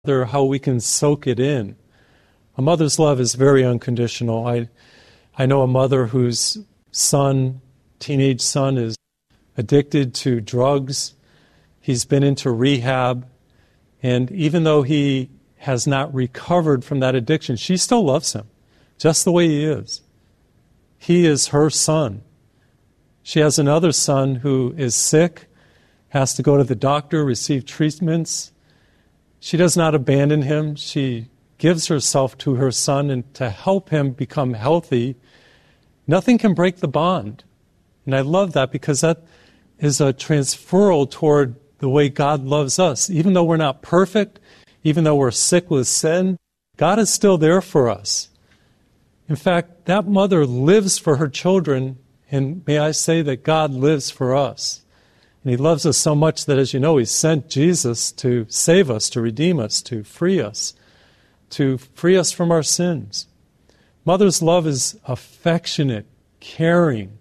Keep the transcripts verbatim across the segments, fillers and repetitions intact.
how we can soak it in. A mother's love is very unconditional. I I know a mother whose son, teenage son, is addicted to drugs. He's been into rehab. And even though he has not recovered from that addiction, she still loves him, just the way he is. He is her son. She has another son who is sick, has to go to the doctor, receive treatments. She does not abandon him. She gives herself to her son and to help him become healthy. Nothing can break the bond. And I love that because that is a transferal toward the way God loves us. Even though we're not perfect, even though we're sick with sin, God is still there for us. In fact, that mother lives for her children, and may I say that God lives for us. And He loves us so much that, as you know, He sent Jesus to save us, to redeem us, to free us, to free us from our sins. Mother's love is affectionate, caring,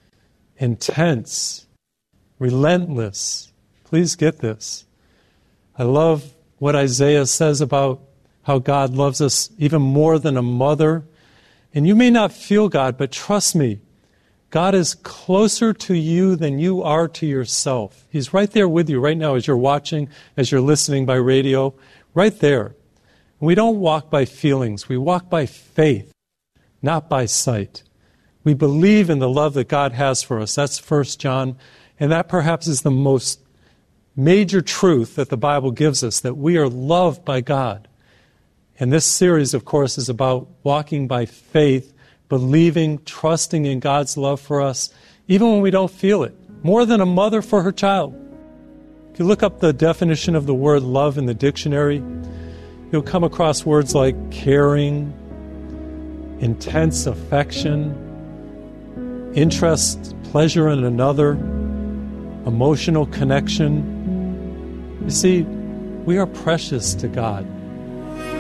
intense, relentless. Please get this. I love what Isaiah says about how God loves us even more than a mother. And you may not feel God, but trust me, God is closer to you than you are to yourself. He's right there with you right now as you're watching, as you're listening by radio, right there. We don't walk by feelings. We walk by faith, not by sight. We believe in the love that God has for us. That's First John. And that perhaps is the most major truth that the Bible gives us, that we are loved by God. And this series, of course, is about walking by faith, believing, trusting in God's love for us, even when we don't feel it, more than a mother for her child. If you look up the definition of the word love in the dictionary, you'll come across words like caring, intense affection, interest, pleasure in another, emotional connection. You see, we are precious to God.